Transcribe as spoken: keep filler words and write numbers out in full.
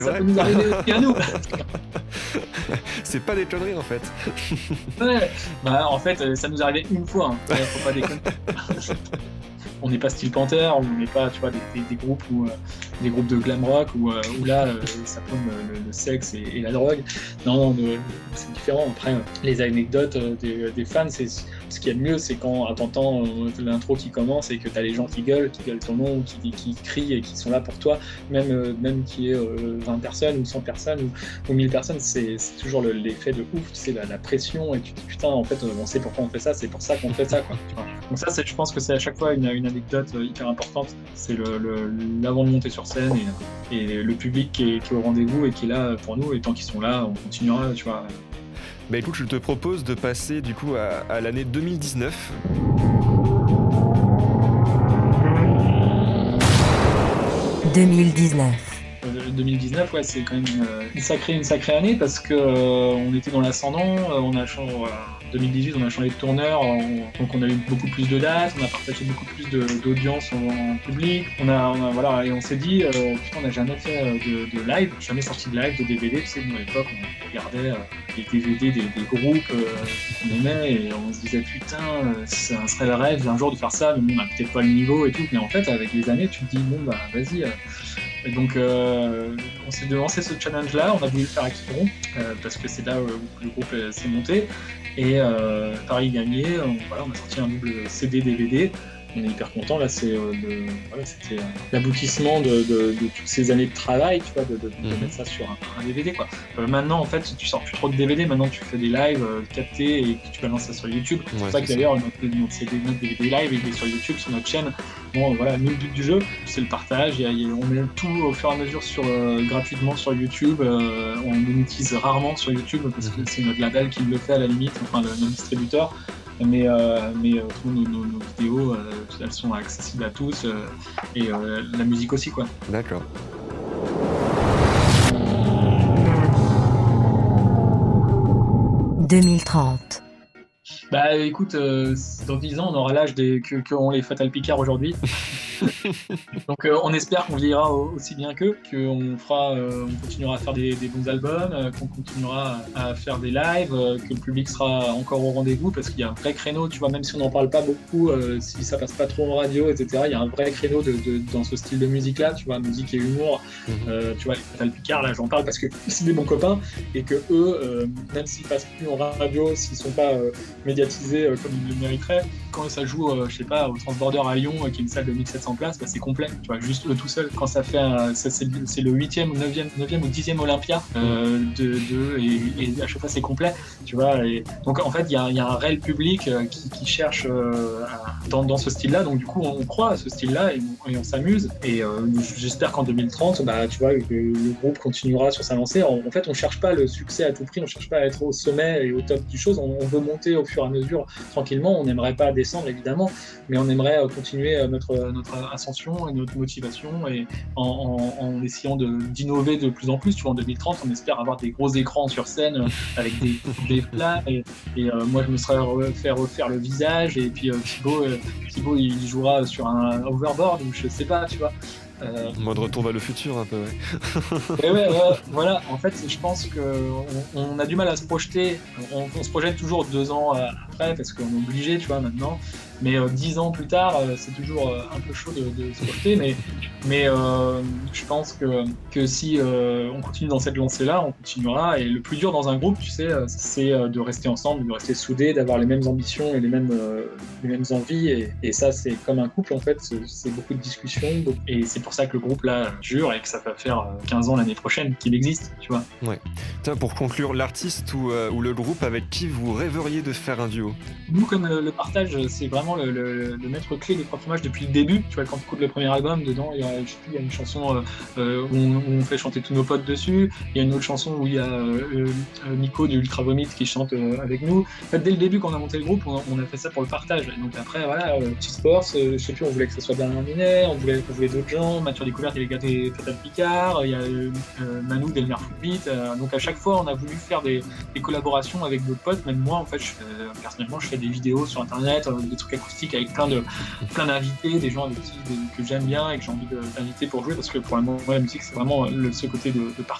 ça peut nous arriver aussi à nous. C'est pas des conneries en fait. Ouais, bah en fait, ça nous arrivait une fois, hein. Faut pas déconner. On n'est pas Steel Panther, on n'est pas, tu vois, des, des, des groupes où, euh, des groupes de glam rock où, euh, où là, euh, ça prône le, le, le sexe et, et la drogue. Non, non, de, c'est différent. Après, euh, les anecdotes euh, des, des fans, c'est ce qu'il y a de mieux, c'est quand t'entends euh, l'intro qui commence et que t'as les gens qui gueulent, qui gueulent ton nom, qui, qui crient et qui sont là pour toi, même, euh, même qu'il y ait euh, vingt personnes ou cent personnes ou, ou mille personnes, c'est toujours l'effet de ouf, c'est la, la pression et tu te dis putain, en fait, on sait pourquoi on fait ça, c'est pour ça qu'on fait ça, quoi. Tu vois. Donc ça, je pense que c'est à chaque fois une, une anecdote hyper importante, c'est l'avant le, le, de monter sur scène et, et le public qui est, qui est au rendez-vous et qui est là pour nous, et tant qu'ils sont là, on continuera, tu vois. Bah écoute, je te propose de passer du coup à, à l'année deux mille dix-neuf. deux mille dix-neuf. Euh, deux mille dix-neuf, ouais, c'est quand même euh, une sacrée, une sacrée année parce que euh, on était dans l'ascendant. Euh, on a changé, voilà, deux mille dix-huit, on a changé de tourneur, on, donc on a eu beaucoup plus de dates, on a partagé beaucoup plus d'audience en, en public. On a, on a, voilà, et on s'est dit, euh, putain, on n'a jamais fait de, de live, jamais sorti de live, de D V D. Tu sais, nous à l'époque, on regardait euh, les D V D des, des groupes euh, qu'on aimait et on se disait, putain, euh, ça serait le rêve d'un jour de faire ça, mais bon, on n'a peut-être pas le niveau et tout. Mais en fait, avec les années, tu te dis, bon, bah, vas-y. Euh, Et donc, euh, on s'est lancé ce challenge-là, on a voulu le faire à Quiberon, euh, parce que c'est là où le groupe s'est monté. Et euh, Paris gagné, on, voilà, on a sorti un double C D D V D. On est hyper content, là, c'est euh, voilà, c'était euh, l'aboutissement de, de, de toutes ces années de travail, tu vois, de, de, de mmh. mettre ça sur un, un D V D, quoi. Euh, maintenant, en fait, tu sors plus trop de D V D, maintenant tu fais des lives euh, captés et tu balances ça sur YouTube. C'est ouais, pour ça que d'ailleurs, notre, notre, C D, notre D V D live, il est sur YouTube, sur notre chaîne. Bon, voilà, nous, le but du jeu, c'est le partage. Il y a, il y a, on met tout au fur et à mesure sur, euh, gratuitement sur YouTube. Euh, on monétise rarement sur YouTube parce que c'est notre label qui le fait à la limite, enfin, le, notre distributeur. Mais, euh, mais euh, nos, nos, nos vidéos, euh, elles sont accessibles à tous euh, et euh, la musique aussi, quoi. D'accord. deux mille trente. Bah écoute, euh, dans dix ans, on aura l'âge qu'ont que les Fatal Picard aujourd'hui. Donc euh, on espère qu'on vieillira aussi bien qu'eux, qu'on fera, euh, on continuera à faire des, des bons albums, euh, qu'on continuera à faire des lives, euh, que le public sera encore au rendez-vous parce qu'il y a un vrai créneau, tu vois, même si on n'en parle pas beaucoup, euh, si ça passe pas trop en radio, et cetera. Il y a un vrai créneau de, de, dans ce style de musique-là, tu vois, musique et humour. Mm-hmm. euh, tu vois, les Fatal Picard, là j'en parle parce que c'est des bons copains et que eux, euh, même s'ils passent plus en radio, s'ils sont pas euh, médiatisés euh, comme ils le mériteraient, quand ça joue, euh, je sais pas, au Transborder à Lyon, euh, qui est une salle de mille sept cents places, bah, c'est complet, tu vois, juste eux tout seul. Quand ça fait, euh, c'est le huitième ou neuvième ou dixième Olympia euh, de, de et, et à chaque fois c'est complet, tu vois. Et donc en fait, il y a, y a un réel public euh, qui, qui cherche euh, à, dans, dans ce style-là. Donc du coup, on croit à ce style-là et, et on s'amuse. Et euh, j'espère qu'en deux mille trente, bah, tu vois, que le groupe continuera sur sa lancée. En, en fait, on cherche pas le succès à tout prix, on cherche pas à être au sommet et au top du chose. On, on veut monter au fur et à mesure tranquillement. On n'aimerait pas descendre évidemment, mais on aimerait euh, continuer euh, notre notre ascension et notre motivation et en, en, en essayant d'innover de, de plus en plus. Tu vois, en deux mille trente, on espère avoir des gros écrans sur scène euh, avec des, des plats et, et euh, moi je me serais refait refaire le visage et puis euh, Thibaut, euh, Thibaut il jouera sur un overboard ou je sais pas, tu vois. Euh... Mode retour vers le futur un peu, ouais. Et ouais, ouais, voilà, en fait, je pense qu'on on a du mal à se projeter. On, on se projette toujours deux ans après parce qu'on est obligé, tu vois, maintenant. Mais euh, dix ans plus tard, euh, c'est toujours euh, un peu chaud de, de se projeter. Mais, mais euh, je pense que, que si euh, on continue dans cette lancée-là, on continuera. Et le plus dur dans un groupe, tu sais, c'est de rester ensemble, de rester soudés, d'avoir les mêmes ambitions et les mêmes, euh, les mêmes envies. Et, et ça, c'est comme un couple, en fait. C'est beaucoup de discussions. Et c'est pour ça que le groupe, là, dure et que ça va faire quinze ans l'année prochaine qu'il existe, tu vois. Ouais. Tiens, pour conclure, l'artiste ou, euh, ou le groupe avec qui vous rêveriez de faire un duo? Nous, comme euh, le partage, c'est vraiment le, le, le maître clé des Trois Fromages depuis le début. Tu vois, quand tu écoutes le premier album, dedans, il y a, je sais plus, il y a une chanson euh, où, on, où on fait chanter tous nos potes dessus. Il y a une autre chanson où il y a euh, euh, Nico de Ultra Vomit qui chante euh, avec nous. En fait, dès le début, quand on a monté le groupe, on a, on a fait ça pour le partage. Et donc après, voilà, euh, Petit Sports, euh, je sais plus, on voulait que ça soit Bernard Minet, on voulait, on voulait d'autres gens, Mature Découverte et les gars des Fatal Picard, il y a euh, Manu d'Elmer Footbeat. Euh, donc à chaque fois, on a voulu faire des, des collaborations avec d'autres potes. Même moi, en fait, je, euh, personnellement, je fais des vidéos sur Internet, euh, des trucs acoustique avec plein de plein d'invités, des gens avec qui, des, que j'aime bien et que j'ai envie de, d'inviter pour jouer parce que pour le moment la musique c'est vraiment le, ce côté de, de